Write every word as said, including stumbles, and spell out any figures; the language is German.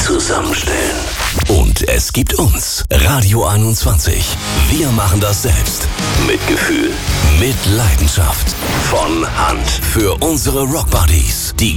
zusammenstellen. Und es gibt uns, Radio einundzwanzig. Wir machen das selbst. Mit Gefühl, mit Leidenschaft. Von Hand. Für unsere Rockbuddies, die